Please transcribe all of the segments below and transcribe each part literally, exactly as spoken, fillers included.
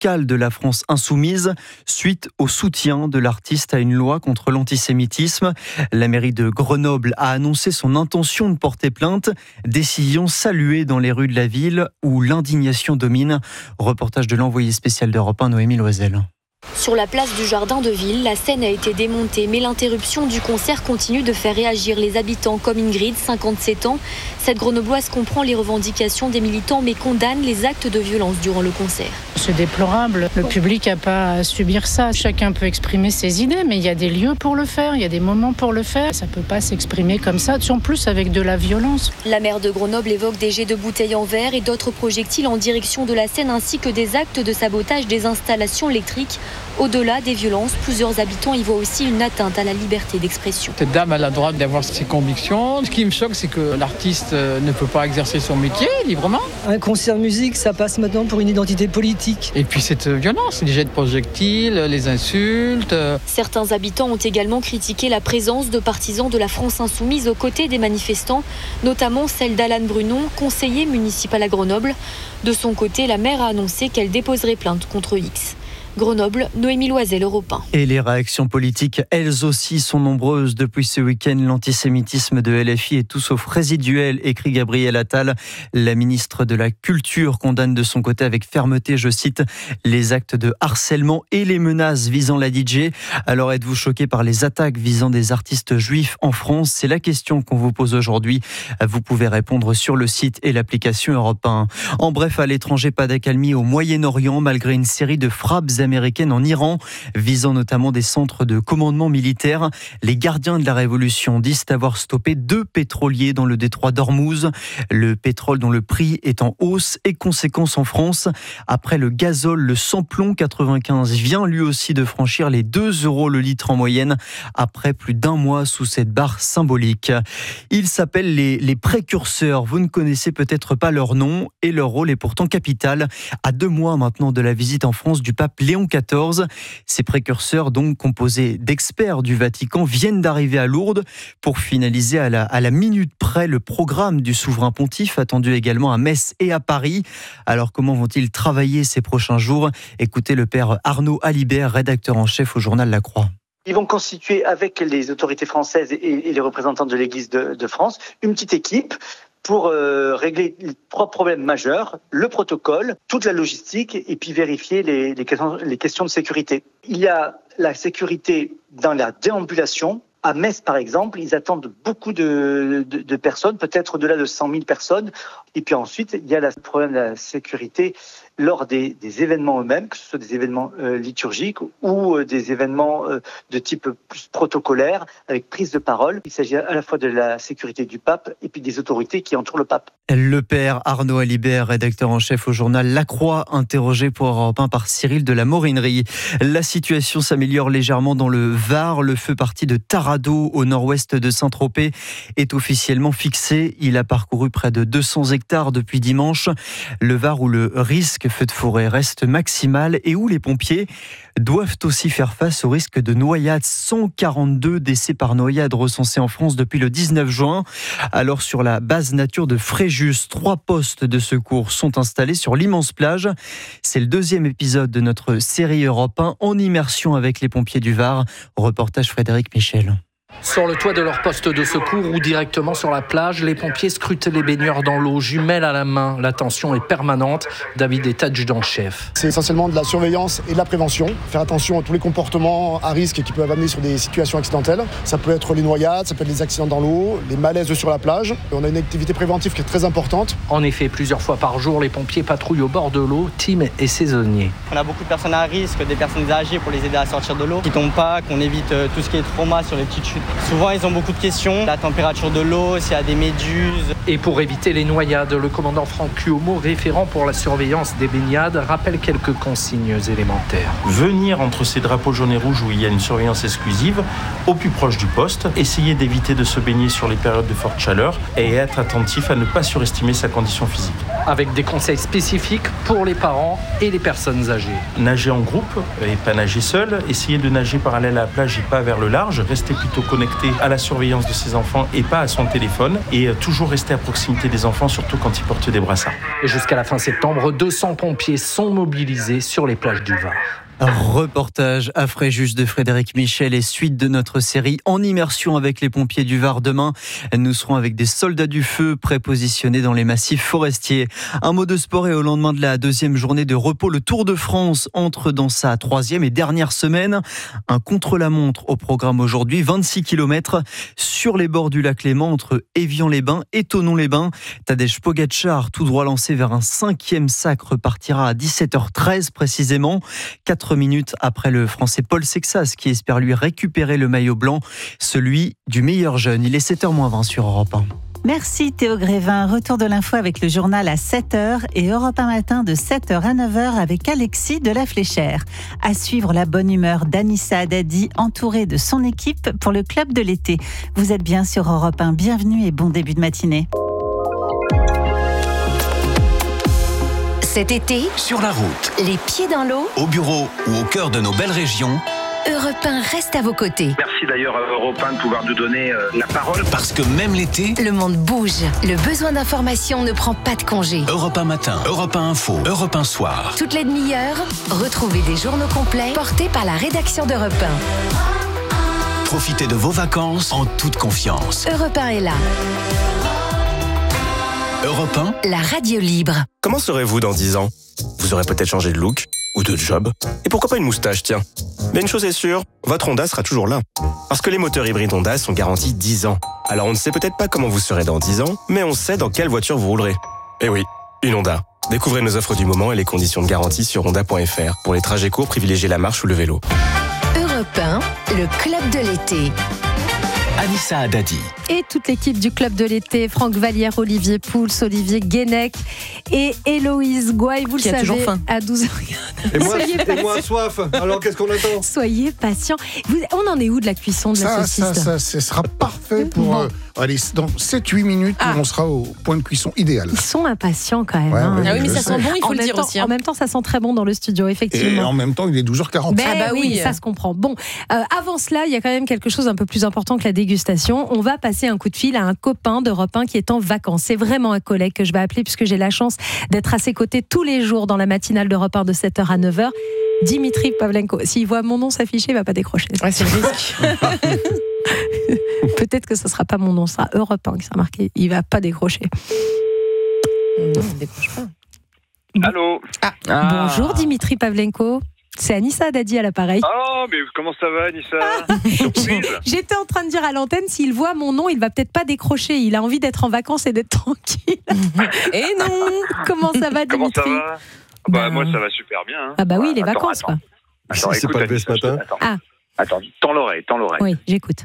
local de la France insoumise suite au soutien de l'artiste à une loi contre l'antisémitisme. La mairie de Grenoble a annoncé son intention de porter plainte. Décision saluée dans les rues de la ville où l'indignation domine. Reportage de l'envoyé spécial d'Europe un, Noémie Loisel. Sur la place du Jardin de Ville, la scène a été démontée, mais l'interruption du concert continue de faire réagir les habitants comme Ingrid, cinquante-sept ans. Cette grenobloise comprend les revendications des militants, mais condamne les actes de violence durant le concert. C'est déplorable. Le public n'a pas à subir ça. Chacun peut exprimer ses idées, mais il y a des lieux pour le faire, il y a des moments pour le faire. Ça ne peut pas s'exprimer comme ça, en plus avec de la violence. La maire de Grenoble évoque des jets de bouteilles en verre et d'autres projectiles en direction de la scène, ainsi que des actes de sabotage des installations électriques. Au-delà des violences, plusieurs habitants y voient aussi une atteinte à la liberté d'expression. Cette dame a le droit d'avoir ses convictions. Ce qui me choque, c'est que l'artiste ne peut pas exercer son métier librement. Un concert de musique, ça passe maintenant pour une identité politique. Et puis cette violence, les jets de projectiles, les insultes. Certains habitants ont également critiqué la présence de partisans de la France insoumise aux côtés des manifestants, notamment celle d'Alan Brunon, conseiller municipal à Grenoble. De son côté, la maire a annoncé qu'elle déposerait plainte contre X. Grenoble, Noémie Loisel, Europe un. Et les réactions politiques, elles aussi, sont nombreuses depuis ce week-end. L'antisémitisme de L F I est tout sauf résiduel, écrit Gabriel Attal. La ministre de la Culture condamne de son côté avec fermeté, je cite, les actes de harcèlement et les menaces visant la D J. Alors êtes-vous choqué par les attaques visant des artistes juifs en France? C'est la question qu'on vous pose aujourd'hui. Vous pouvez répondre sur le site et l'application Europe un. En bref, à l'étranger, pas d'accalmie au Moyen-Orient malgré une série de frappes américaines en Iran, visant notamment des centres de commandement militaire. Les gardiens de la révolution disent avoir stoppé deux pétroliers dans le détroit d'Ormuz. Le pétrole dont le prix est en hausse et conséquence en France. Après le gazole, le sans-plomb quatre-vingt-quinze vient lui aussi de franchir les deux euros le litre en moyenne après plus d'un mois sous cette barre symbolique. Ils s'appellent les, les précurseurs. Vous ne connaissez peut-être pas leur nom et leur rôle est pourtant capital. À deux mois maintenant de la visite en France du pape Léon quatorze. Ces précurseurs, donc composés d'experts du Vatican, viennent d'arriver à Lourdes pour finaliser à la, à la minute près le programme du souverain pontife, attendu également à Metz et à Paris. Alors comment vont-ils travailler ces prochains jours? Écoutez le père Arnaud Alibert, rédacteur en chef au journal La Croix. Ils vont constituer avec les autorités françaises et, et les représentants de l'Église de, de France une petite équipe pour euh, régler les trois problèmes majeurs, le protocole, toute la logistique et puis vérifier les, les, questions, les questions de sécurité. Il y a la sécurité dans la déambulation. À Metz, par exemple, ils attendent beaucoup de, de, de personnes, peut-être au-delà de cent mille personnes. Et puis ensuite, il y a le problème de la sécurité lors des, des événements eux-mêmes, que ce soit des événements euh, liturgiques ou euh, des événements euh, de type plus protocolaire, avec prise de parole. Il s'agit à la fois de la sécurité du pape et puis des autorités qui entourent le pape. Le père Arnaud Alibert, rédacteur en chef au journal La Croix, interrogé pour Europe un par Cyril de la Morinerie. La situation s'améliore légèrement dans le Var. Le feu parti de Taradot, au nord-ouest de Saint-Tropez, est officiellement fixé. Il a parcouru près de deux cents hectares depuis dimanche. Le Var où le risque feu de forêt reste maximal et où les pompiers doivent aussi faire face au risque de noyade. cent quarante-deux décès par noyade recensés en France depuis le dix-neuf juin. Alors sur la base nature de Fréjus, trois postes de secours sont installés sur l'immense plage. C'est le deuxième épisode de notre série Europe un en immersion avec les pompiers du Var. Reportage Frédéric Michel. Sur le toit de leur poste de secours ou directement sur la plage, les pompiers scrutent les baigneurs dans l'eau, jumelles à la main. La tension est permanente. David est adjudant-chef. C'est essentiellement de la surveillance et de la prévention. Faire attention à tous les comportements à risque qui peuvent amener sur des situations accidentelles. Ça peut être les noyades, ça peut être les accidents dans l'eau, les malaises sur la plage. On a une activité préventive qui est très importante. En effet, plusieurs fois par jour, les pompiers patrouillent au bord de l'eau. Tim est saisonnier. On a beaucoup de personnes à risque, des personnes âgées pour les aider à sortir de l'eau, qui tombent pas, qu'on évite tout ce qui est trauma sur les petites chutes. Souvent, ils ont beaucoup de questions. La température de l'eau, s'il y a des méduses. Et pour éviter les noyades, le commandant Franck Cuomo, référent pour la surveillance des baignades, rappelle quelques consignes élémentaires. Venir entre ces drapeaux jaunes et rouges où il y a une surveillance exclusive, au plus proche du poste. Essayer d'éviter de se baigner sur les périodes de forte chaleur et être attentif à ne pas surestimer sa condition physique. avec des conseils spécifiques pour les parents et les personnes âgées. Nager en groupe et pas nager seul. Essayez de nager parallèle à la plage et pas vers le large. Restez plutôt connecté à la surveillance de ses enfants et pas à son téléphone. Et toujours rester à proximité des enfants, surtout quand ils portent des brassards. Et jusqu'à la fin septembre, deux cents pompiers sont mobilisés sur les plages du Var. Reportage à Fréjus de Frédéric Michel et suite de notre série En immersion avec les pompiers du Var. Demain, nous serons avec des soldats du feu prépositionnés dans les massifs forestiers. Un mot de sport et au lendemain de la deuxième journée de repos, le Tour de France entre dans sa troisième et dernière semaine. Un contre-la-montre au programme aujourd'hui, vingt-six kilomètres sur les bords du lac Léman entre Évian-les-Bains et Thonon-les-Bains. Tadej Pogačar, tout droit lancé vers un cinquième sac, repartira à dix-sept heures treize précisément. Quatre minutes après le Français Paul Sexas qui espère lui récupérer le maillot blanc, celui du meilleur jeune. Il est sept heures moins vingt sur Europe un. Merci Théo Grévin. Retour de l'info avec le journal à sept heures et Europe un matin de sept heures à neuf heures avec Alexis de la Fléchère. À suivre la bonne humeur d'Anissa Haddadi entourée de son équipe pour le club de l'été. Vous êtes bien sur Europe un. Bienvenue et bon début de matinée. Cet été, sur la route, les pieds dans l'eau, au bureau ou au cœur de nos belles régions, Europe un reste à vos côtés. Merci d'ailleurs à Europe un de pouvoir nous donner euh, la parole. Parce que même l'été, le monde bouge. Le besoin d'information ne prend pas de congé. Europe un matin, Europe un info, Europe un soir. Toutes les demi-heures, retrouvez des journaux complets portés par la rédaction d'Europe un. Profitez de vos vacances en toute confiance. Europe un est là. Europe un, la radio libre. Comment serez-vous dans dix ans ? Vous aurez peut-être changé de look ou de job. Et pourquoi pas une moustache, tiens. Mais une chose est sûre, votre Honda sera toujours là. Parce que les moteurs hybrides Honda sont garantis dix ans. Alors on ne sait peut-être pas comment vous serez dans dix ans, mais on sait dans quelle voiture vous roulerez. Eh oui, une Honda. Découvrez nos offres du moment et les conditions de garantie sur honda point f r. Pour les trajets courts, privilégiez la marche ou le vélo. Europe un, le club de l'été. Anissa Haddadi. Et toute l'équipe du club de l'été, Franck Vallière, Olivier Pouls, Olivier Guénec et Héloïse Gouaille, vous Qui le a savez, toujours faim. à douze heures. Et moi, et moi soif. Alors qu'est-ce qu'on attend ? Soyez patients. Vous, on en est où de la cuisson de ça, la saucisse ça, ça, ce sera parfait pour... Bon. Euh, allez, dans sept huit minutes, Ah. on sera au point de cuisson idéal. Ils sont impatients quand même. Ouais, hein. ouais, Ah oui, mais ça sais. sent bon, il faut En le même dire temps- aussi, hein. En même temps, ça sent très bon dans le studio, effectivement. Et en même temps, il est douze heures quarante. Ben Ah bah oui, oui. ça se comprend. Bon, euh, avant cela, il y a quand même quelque chose un peu plus important que la dégustation. On va passer un coup de fil à un copain d'Europe un qui est en vacances. C'est vraiment un collègue que je vais appeler puisque j'ai la chance d'être à ses côtés tous les jours dans la matinale d'Europe un de sept heures à neuf heures. Dimitri Pavlenko. S'il voit mon nom s'afficher, il ne va pas décrocher. Ouais, c'est le risque. Peut-être que ce ne sera pas mon nom, ce sera Europe un qui sera marqué. Il ne va pas décrocher. Non, il ne décroche pas. Allô. Ah. Bonjour Dimitri Pavlenko. C'est Anissa Haddadi à l'appareil. Oh, mais comment ça va, Anissa ? Surprise. J'étais en train de dire à l'antenne, s'il voit mon nom, il va peut-être pas décrocher. Il a envie d'être en vacances et d'être tranquille. Et non. Comment ça va, Comment Dimitri? ça va ? Bah, moi, ça va super bien. hein. Ah bah oui, les Attends, vacances, attends. quoi. Attends, Il s'est écoute, pas levé Anissa, ce matin. je te- Attends, Ah. attends, tends l'oreille, tends l'oreille. Oui, j'écoute.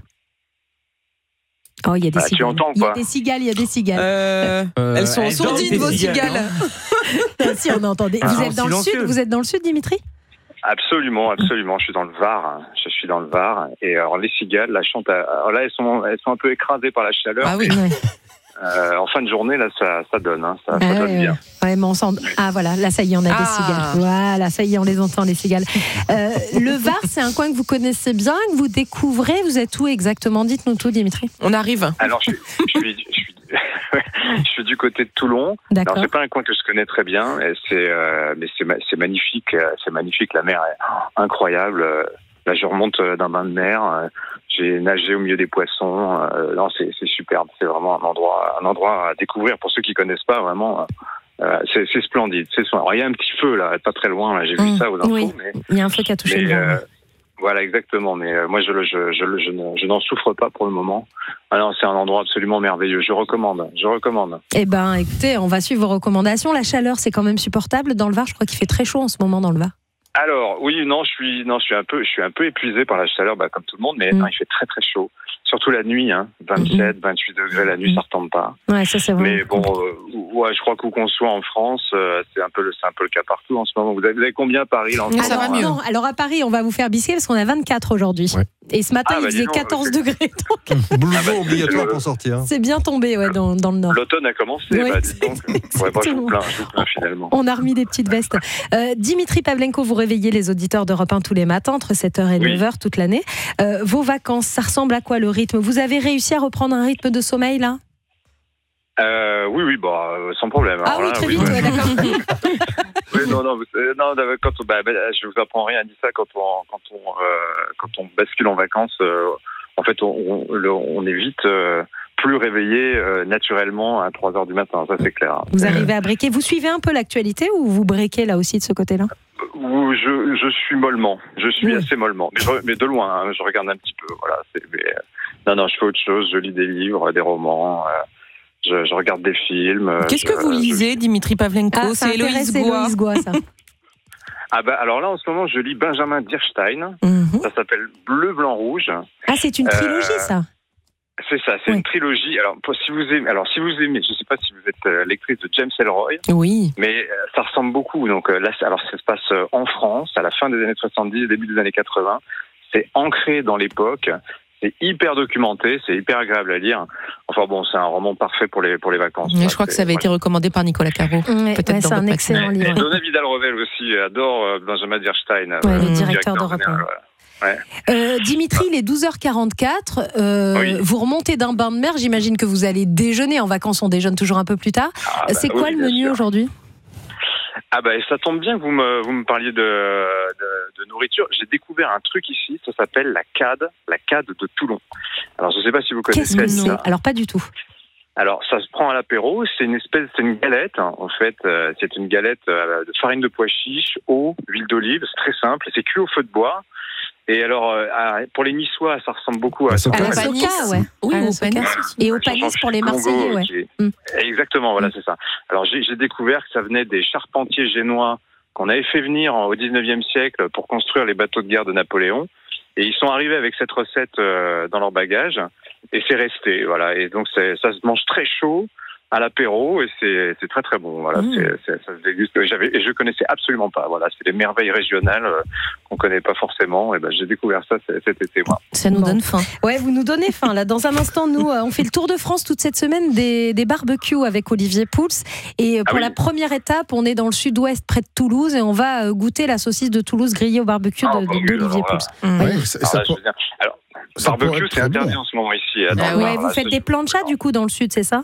Oh, il y a des Ah, tu cigales. entends ou Il y a pas des cigales, il y a des cigales. Euh, elles sont elles sourdines, dorment, vos les cigales, cigales. Ah, si, on entendait. Ah, Vous en êtes dans le silencieux. sud Vous êtes dans le sud, Dimitri? Absolument, absolument. Je suis dans le Var. hein. Je suis dans le Var. Et alors, les cigales, la chante. à- Alors là, elles sont, elles sont un peu écrasées par la chaleur. Ah oui. Ouais. Euh, en fin de journée, là, ça, ça donne. Hein. Ça, ça Ah, donne ouais, bien. ouais, mais on sent... Ah voilà, là ça y est, on a Ah. des cigales. Voilà, ça y est, on les entend, les cigales. Euh, le Var, c'est un coin que vous connaissez bien, que vous découvrez. Vous êtes où exactement? Dites-nous tout, Dimitri. On arrive. Alors, je, suis- je suis, je, suis, je suis du côté de Toulon. D'accord. Alors, c'est pas un coin que je connais très bien, et c'est, euh, mais c'est, ma- c'est magnifique. euh, C'est magnifique. La mer est incroyable. Euh, Là, je remonte euh, d'un bain de mer. euh, J'ai nagé au milieu des poissons. euh, Non, c'est, c'est superbe. C'est vraiment un endroit, un endroit à découvrir pour ceux qui connaissent pas. Vraiment, euh, c'est, c'est splendide. C'est soin. Alors, il y a un petit feu là, pas très loin. Là, j'ai vu Mmh, ça aux infos. oui. Mais, Il y a un feu qui a touché mais, le Var. euh, ouais. voilà, exactement. Mais euh, moi, je, le- je, je, le- je, ne- je n'en souffre pas pour le moment. Alors, c'est un endroit absolument merveilleux. Je recommande. Je recommande. Eh ben, écoutez, on va suivre vos recommandations. La chaleur, c'est quand même supportable dans le Var. Je crois qu'il fait très chaud en ce moment dans le Var. Alors, oui, non, je suis, non, je suis un peu, je suis un peu épuisé par la chaleur, bah, comme tout le monde, mais Mm. non, il fait très très chaud. Surtout la nuit, hein, vingt-sept, vingt-huit degrés la nuit, ça retombe pas. Ouais, ça c'est vrai. Mais bon, euh, ouais, je crois qu'où qu'on soit en France, euh, c'est un peu le, c'est un peu le cas partout en ce moment. Vous avez, vous avez combien à Paris là, en ce Ah, ça moment, va mieux. hein Non, alors à Paris, on va vous faire bisquer parce qu'on a vingt-quatre aujourd'hui. Ouais. Et ce matin, Ah, bah, il faisait dis donc, quatorze c'est- degrés. Donc Blouson bah, obligatoire c'est pour sortir. c'est bien tombé ouais, dans, dans le nord. L'automne a commencé, Oui, bah, dites donc. Ouais, moi, je vous plains, je vous plains finalement. On a remis des petites vestes. Euh, Dimitri Pavlenko, vous réveillez les auditeurs d'Europe un tous les matins, entre sept heures et Oui. neuf heures toute l'année. Euh, vos vacances, ça ressemble à quoi le rythme? Vous avez réussi à reprendre un rythme de sommeil là? Euh, oui, oui, bah, euh, sans problème. Ah Alors oui, là, très oui, vite, ouais. ouais, d'accord. Oui, non, non, vous- euh, non, non, quand on, bah, bah, je vous apprends rien, dit ça quand on, quand on, euh, quand on bascule en vacances. Euh, en fait, on, on, le- on est vite euh, plus réveillé euh, naturellement à trois heures du matin. Ça, c'est clair. Vous arrivez à breaker. Vous suivez un peu l'actualité ou vous breakez là aussi de ce côté-là? Où je, je suis mollement. Je suis Oui. assez mollement, mais, je- mais de loin. Hein, je regarde un petit peu. Voilà. C'est, mais, euh, non, non, je fais autre chose. Je lis des livres, des romans. Euh, je, je regarde des films. euh, Qu'est-ce je- que vous lisez, Dimitri Pavlenko? Ah, ça C'est Héloïse intéresse Goua. Héloïse Goua, ça. Ah bah alors là en ce moment je lis Benjamin Dierstein. Mhm. Ça s'appelle Bleu, Blanc, Rouge. Ah, c'est une trilogie, Euh, ça. C'est ça, c'est une trilogie. Alors pour- si vous aimez, alors si vous aimez, je sais pas si vous êtes euh, lectrice de James Ellroy, Oui. mais euh, ça ressemble beaucoup. Donc euh, là, c'est- alors ça se passe euh, en France à la fin des années soixante-dix, début des années quatre-vingts. C'est ancré dans l'époque. C'est hyper documenté, c'est hyper agréable à lire. Enfin bon, c'est un roman parfait pour les pour les vacances. Mais quoi. je crois que C'est- ça avait été recommandé par Nicolas Caro. Ouais, Peut-être ouais, dans c'est un votre excellent maximum. Et livre. Donna Vidal-Revel aussi adore euh, Benjamin Dierstein. Ouais, euh, le directeur d'Europe un. général, ouais. Ouais. Euh, Dimitri, il est douze heures quarante-quatre. Euh, Oui. Vous remontez d'un bain de mer. J'imagine que vous allez déjeuner. En vacances, on déjeune toujours un peu plus tard. Ah, bah c'est quoi oui, le bien menu sûr. aujourd'hui? Ah bah ça tombe bien que vous me, vous me parliez de, de, de nourriture. J'ai découvert un truc ici, ça s'appelle la C A D, la C A D de Toulon. Alors je ne sais pas si vous Qu'est-ce connaissez que c'est? ça. Alors, pas du tout. Alors ça se prend à l'apéro, c'est une espèce, c'est une galette. Hein. En fait, euh, c'est une galette euh, de farine de pois chiche, eau, huile d'olive. C'est très simple, c'est cuit au feu de bois. Et alors euh, à- pour les Niçois, ça ressemble beaucoup à La ça. soca. À la panis. soca, ouais. Oui, À la au soca. panis. Et au Ouais, panis change pour les Congo, Marseillais, ouais. qui est- Mm. Exactement, voilà, c'est ça. Alors j'ai j'ai découvert que ça venait des charpentiers génois qu'on avait fait venir en- au dix-neuvième siècle pour construire les bateaux de guerre de Napoléon. Et ils sont arrivés avec cette recette euh, dans leur bagage. Et c'est resté, voilà. Et donc c'est- ça se mange très chaud à l'apéro et c'est c'est très très bon. Voilà, Mmh. c'est, c'est- ça se déguste. J'avais et je connaissais absolument pas. Voilà, c'est les merveilles régionales euh, qu'on connaît pas forcément. Et ben j'ai découvert ça c- cet été, moi. Ça nous Bon. donne faim. Ouais, vous nous donnez faim. Là, dans un instant, nous, euh, on fait le tour de France toute cette semaine des, des barbecues avec Olivier Pouls. Et euh, pour Ah oui. la première étape, on est dans le sud-ouest, près de Toulouse, et on va euh, goûter la saucisse de Toulouse grillée au barbecue Ah, de- bah de- oui, d'Olivier alors Pouls. Mmh. Ouais, ça- Alors ça là, je pour- veux dire, alors, ça pourrait barbecue, être c'est très interdit bon. en ce moment ici. Ah Dans le oui. Ouais, Var, vous là, faites c'est- des planchas, du coup, dans le sud, c'est ça?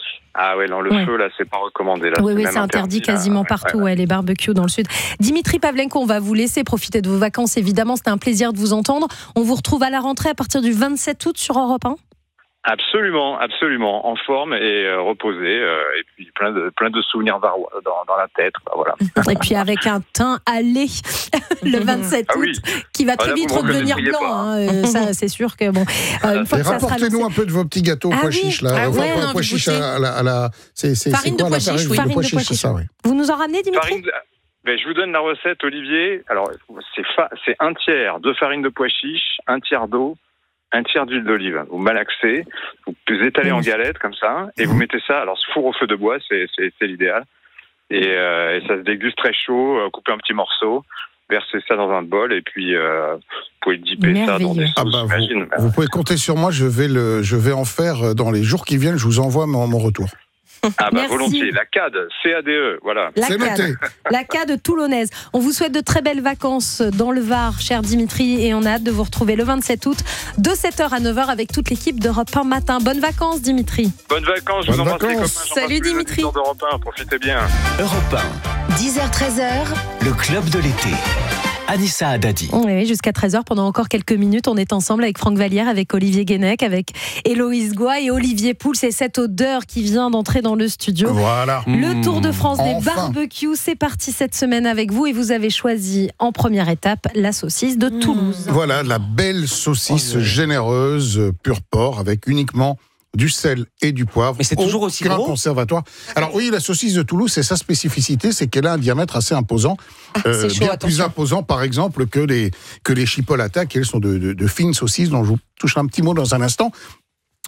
Ah ouais, dans le Ouais. feu, là, c'est pas recommandé. Là, Oui, oui, même c'est interdit quasiment là. partout, Ouais, ouais. ouais, les barbecues dans le sud. Dimitri Pavlenko, on va vous laisser profiter de vos vacances, évidemment. C'était un plaisir de vous entendre. On vous retrouve à la rentrée à partir du vingt-sept août sur Europe un. Absolument, absolument, en forme et euh, reposé, euh, et puis plein de plein de souvenirs varois dans, dans la tête, quoi, voilà. Et puis avec un teint allé le vingt-sept Ah août, oui. qui va Ah, très là, vite vous me redevenir reconnaîtriez blanc. pas. Hein, euh, ça, c'est sûr que bon. euh, une fois Et que ça sera rapportez-nous lancé- un peu de vos petits gâteaux Ah pois oui. chiches là. Ah Enfin, ouais, on a pas envie pois de chiches goûter. à la, à la- c'est c'est Farine c'est quoi de la pois chiches, farine oui. de pois Farine de chiches, pois c'est ça, oui. Vous nous en ramenez, Dimitri? Farine de- ben, je vous donne la recette, Olivier. Alors, c'est fa... c'est un tiers de farine de pois chiche, un tiers d'eau, un tiers d'huile d'olive. Vous malaxez, vous étalez en galette comme ça, et vous mettez ça. Alors, four au feu de bois, c'est c'est- c'est l'idéal. Et, euh, et ça se déguste très chaud. euh, Coupez un petit morceau, versez ça dans un bol, et puis euh, vous pouvez dipper ça dans des Merveilleux. sauces, Ah bah, j'imagine. vous, vous pouvez compter sur moi, je vais, le, je vais en faire euh, dans les jours qui viennent, je vous envoie mon, mon retour. Ah bah Merci. volontiers. La C A D, C A D E, voilà. La C'est C A D, noté. la C A D toulonnaise. On vous souhaite de très belles vacances dans le Var, cher Dimitri, et on a hâte de vous retrouver le vingt-sept août de sept heures à neuf heures avec toute l'équipe d'Europe un matin. Bonnes vacances, Dimitri. Bonnes vacances, je vous Bonnes embrasse les copains. vacances. j'embrasse Salut, tous les Dimitri. auditeurs d'Europe un, profitez bien. Europe un, dix heures treize heures, le club de l'été. Anissa Haddadi. Oui, jusqu'à treize heures, pendant encore quelques minutes, on est ensemble avec Franck Vallière, avec Olivier Guénec, avec Héloïse Goua et Olivier Pouls. C'est cette odeur qui vient d'entrer dans le studio. Voilà. Le Tour de France des Enfin. barbecues, c'est parti cette semaine avec vous et vous avez choisi en première étape la saucisse de Toulouse. Voilà, la belle saucisse généreuse, euh, pur porc, avec uniquement du sel et du poivre. Mais c'est toujours aussi Aucun gros conservatoire. Alors oui, la saucisse de Toulouse, c'est sa spécificité, c'est qu'elle a un diamètre assez imposant, euh, c'est chaud, bien attention. plus imposant par exemple que les, que les chipolatas, qui elles sont de, de, de fines saucisses, dont je vous toucherai un petit mot dans un instant.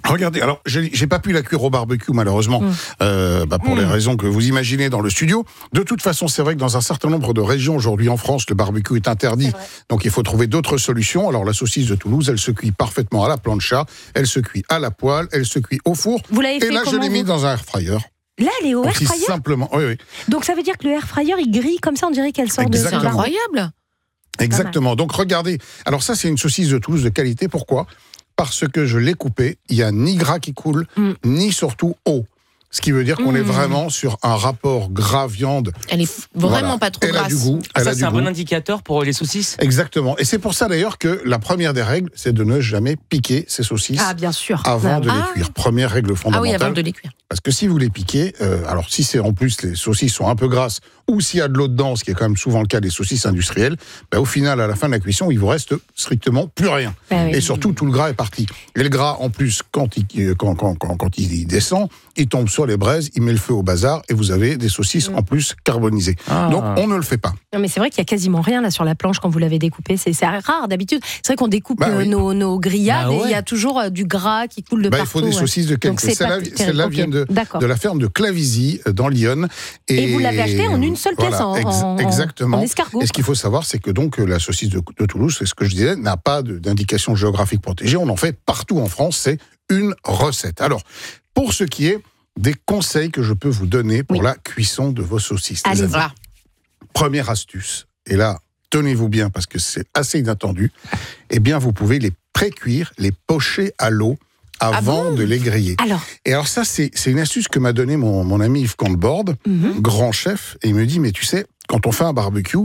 Regardez, alors j'ai, j'ai pas pu la cuire au barbecue malheureusement, mmh. euh, bah, pour mmh. les raisons que vous imaginez dans le studio. De toute façon, c'est vrai que dans un certain nombre de régions aujourd'hui en France, le barbecue est interdit, est donc il faut trouver d'autres solutions. Alors la saucisse de Toulouse, elle se cuit parfaitement à la plancha, elle se cuit à la poêle, elle se cuit au four. Vous l'avez et fait là, je l'ai vous... mis dans un air fryer. Là, elle est au air Aussi fryer. Simplement, oui, oui. Donc ça veut dire que le air fryer, il grille comme ça, on dirait qu'elle sort Exactement. de. C'est incroyable. Exactement. Donc regardez. Alors ça, c'est une saucisse de Toulouse de qualité. Pourquoi ? Parce que je l'ai coupée, il n'y a ni gras qui coule, mm. ni surtout eau. Ce qui veut dire qu'on mmh. est vraiment sur un rapport gras-viande. Elle est vraiment voilà. pas trop elle grasse. A du goût. Ah, elle ça, a c'est du un goût. bon indicateur pour les saucisses. Exactement. Et c'est pour ça d'ailleurs que la première des règles, c'est de ne jamais piquer ces saucisses. Ah, bien sûr. Avant ah. de les cuire. Première règle fondamentale. Ah oui, avant de les cuire. Parce que si vous les piquez, euh, alors si c'est en plus les saucisses sont un peu grasses, ou s'il y a de l'eau dedans, ce qui est quand même souvent le cas des saucisses industrielles, bah, au final, à la fin de la cuisson, il vous reste strictement plus rien. Ah oui. Et surtout, tout le gras est parti. Et le gras, en plus, quand il, quand, quand, quand, quand il descend, il tombe sur les braises, il met le feu au bazar, et vous avez des saucisses mmh. en plus carbonisées. Ah. Donc, on ne le fait pas. Non, mais c'est vrai qu'il y a quasiment rien là sur la planche quand vous l'avez découpé. C'est, c'est rare d'habitude. C'est vrai qu'on découpe bah, oui. nos, nos grillades bah, ouais. et il y a toujours euh, du gras qui coule de bah, partout. Il faut des saucisses de qualité. Celle-là, celle-là okay. vient de, de la ferme de Clavisy, dans l'Yonne. Et, et vous l'avez acheté en une seule pièce, voilà, en, ex- en, exactement. en escargot. Et ce qu'il faut savoir, c'est que donc la saucisse de, de Toulouse, c'est ce que je disais, n'a pas de, d'indication géographique protégée. On en fait partout en France. C'est une recette. Alors, pour ce qui est des conseils que je peux vous donner pour oui. la cuisson de vos saucisses. Allez, voilà. Première astuce, et là, tenez-vous bien parce que c'est assez inattendu, eh bien, vous pouvez les pré-cuire, les pocher à l'eau avant ah bon de les griller. Alors. Et alors ça, c'est, c'est une astuce que m'a donné mon, mon ami Yves Canteborde, mm-hmm. grand chef, et il me dit, mais tu sais, quand on fait un barbecue,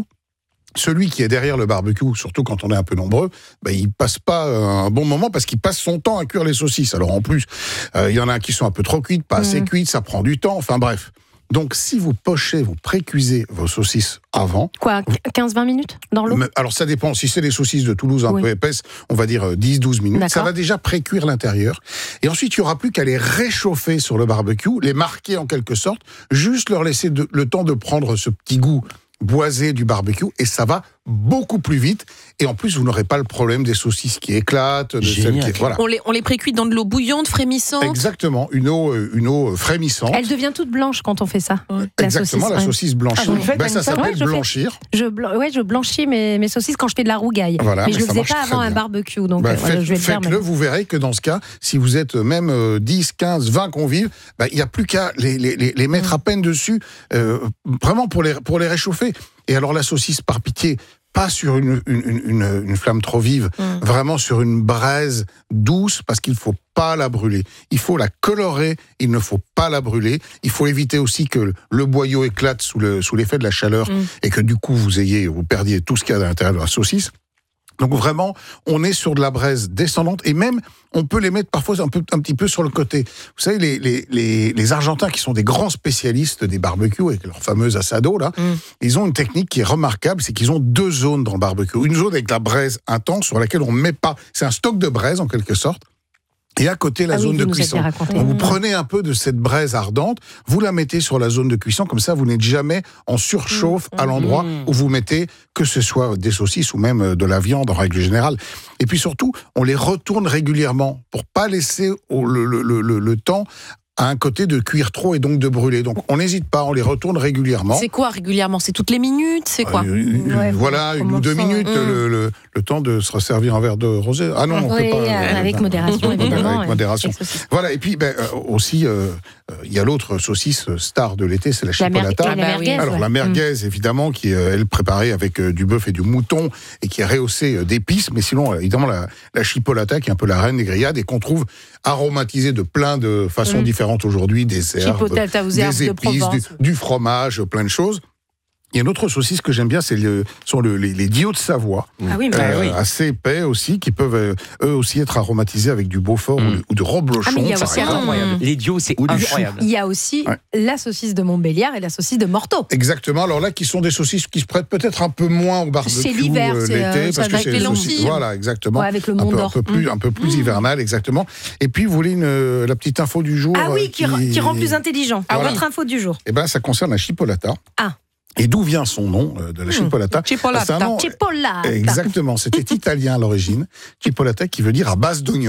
celui qui est derrière le barbecue, surtout quand on est un peu nombreux, ben, il passe pas un bon moment parce qu'il passe son temps à cuire les saucisses. Alors en plus, euh, il y en a qui sont un peu trop cuites, pas mmh. assez cuites, ça prend du temps, enfin bref. Donc si vous pochez, vous pré-cuisez vos saucisses avant... Quoi, quinze à vingt minutes dans l'eau ? Alors ça dépend, si c'est les saucisses de Toulouse un oui. peu épaisses, on va dire dix à douze minutes, D'accord. ça va déjà pré-cuire l'intérieur. Et ensuite, il n'y aura plus qu'à les réchauffer sur le barbecue, les marquer en quelque sorte, juste leur laisser de, le temps de prendre ce petit goût boisé du barbecue, et ça va beaucoup plus vite. Et en plus, vous n'aurez pas le problème des saucisses qui éclatent, de celles qui... Voilà. On les, on les précuit dans de l'eau bouillante, frémissante. Exactement, une eau, une eau frémissante. Elle devient toute blanche quand on fait ça. Ouais. La Exactement, saucisse, la saucisse blanchie. Ah, faites, ben, ça s'appelle ouais, blanchir. Fais, je, bl- ouais, je blanchis mes, mes saucisses quand je fais de la rougaille. Voilà, mais, mais je ne le faisais pas avant bien. un barbecue. Donc, bah, euh, faites, voilà, je vais faites-le, le vous verrez que dans ce cas, si vous êtes même euh, dix, quinze, vingt convives, bah, il n'y a plus qu'à les, les, les, les mettre mmh. à peine dessus, euh, vraiment pour les, pour les réchauffer. Et alors la saucisse, par pitié, pas sur une, une, une, une flamme trop vive, mmh. vraiment sur une braise douce, parce qu'il ne faut pas la brûler. Il faut la colorer, il ne faut pas la brûler. Il faut éviter aussi que le boyau éclate sous, le, sous l'effet de la chaleur mmh. et que du coup, vous ayez, vous perdiez tout ce qu'il y a à l'intérieur de la saucisse. Donc vraiment, on est sur de la braise descendante, et même, on peut les mettre parfois un, peu, un petit peu sur le côté. Vous savez, les, les, les, les Argentins, qui sont des grands spécialistes des barbecues, avec leur fameuse asado, là, mm. ils ont une technique qui est remarquable, c'est qu'ils ont deux zones dans le barbecue. Une zone avec la braise intense, sur laquelle on ne met pas... C'est un stock de braise, en quelque sorte. Et à côté, la ah zone oui, de cuisson. Donc, vous prenez un peu de cette braise ardente, vous la mettez sur la zone de cuisson, comme ça, vous n'êtes jamais en surchauffe mmh. à l'endroit mmh. où vous mettez, que ce soit des saucisses ou même de la viande en règle générale. Et puis surtout, on les retourne régulièrement pour pas laisser le, le, le, le temps à un côté de cuire trop et donc de brûler. Donc on n'hésite pas, on les retourne régulièrement. C'est quoi régulièrement ? C'est toutes les minutes ? C'est quoi ? euh, ouais, Voilà, une ou deux minutes, mmh. le, le, le temps de se resservir un verre de rosé. Ah non, on oui, peut pas. Euh, avec euh, modération, évidemment. Avec modération. Voilà, et puis ben, euh, aussi, il euh, y a l'autre saucisse star de l'été, c'est la chipolata. La, mer- la merguez, Alors ouais. la merguez, mmh. évidemment, qui est elle, préparée avec euh, du bœuf et du mouton, et qui est rehaussée euh, d'épices, mais sinon, euh, évidemment, la, la chipolata, qui est un peu la reine des grillades, et qu'on trouve aromatisée de plein de façons mmh. différentes aujourd'hui, des herbes, des épices, de du, du fromage, plein de choses. Il y a une autre saucisse que j'aime bien, c'est le, sont le, les, les Diaux de Savoie, ah oui, mais euh, oui. assez épais aussi, qui peuvent euh, eux aussi être aromatisés avec du Beaufort mmh. ou, ou de reblochon. Ah, il y a aussi incroyable. Les Diaux, c'est incroyable. Il y a aussi ouais. la saucisse de Montbéliard et la saucisse de Morteau. Exactement. Alors là, qui sont des saucisses qui se prêtent peut-être un peu moins au barbecue c'est l'hiver, euh, c'est l'été, euh, parce que c'est les saucisses. Voilà, exactement. Ouais, avec le un, Mont peu, d'Or. un peu plus, mmh. un peu plus mmh. hivernal, exactement. Et puis, vous voulez une, la petite info du jour Ah oui, qui, qui... qui rend plus intelligent. Voilà. Votre info du jour. Eh ben, ça concerne la chipolata. Ah. Et d'où vient son nom euh, de la chipolata ? Chipolata. C'est un nom, Chipolata. Exactement, c'était italien à l'origine. Chipolata qui veut dire à base d'oignon.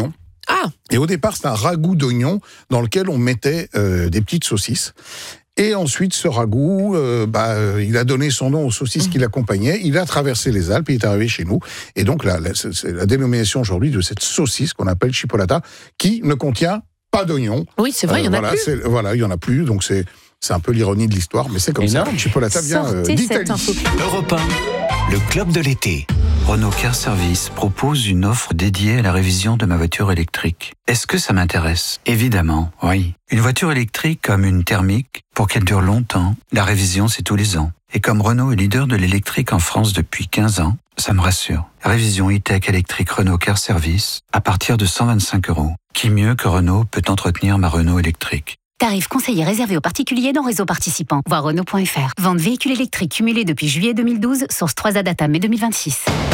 Ah. Et au départ, c'était un ragoût d'oignon dans lequel on mettait euh, des petites saucisses. Et ensuite, ce ragoût, euh, bah, euh, il a donné son nom aux saucisses mmh. qui l'accompagnaient. Il a traversé les Alpes, il est arrivé chez nous. Et donc, la, la, c'est la dénomination aujourd'hui de cette saucisse qu'on appelle chipolata, qui ne contient pas d'oignon. Oui, c'est vrai, il euh, y en voilà, a plus. Voilà, il y en a plus. Donc, c'est, c'est un peu l'ironie de l'histoire, mais c'est comme Énorme. ça. Chipolata vient euh, d'Italie. Europe un, le club de l'été. Renault Car Service propose une offre dédiée à la révision de ma voiture électrique. Est-ce que ça m'intéresse ? Évidemment, oui. Une voiture électrique comme une thermique, pour qu'elle dure longtemps, la révision c'est tous les ans. Et comme Renault est leader de l'électrique en France depuis quinze ans, ça me rassure. Révision e-tech électrique Renault Car Service à partir de cent vingt-cinq euros. Qui mieux que Renault peut entretenir ma Renault électrique ? Tarif conseillé réservé aux particuliers dans réseau participant. Voir Renault point F R. Vente véhicule électrique cumulé depuis juillet deux mille douze, source trois A Data mai deux mille vingt-six.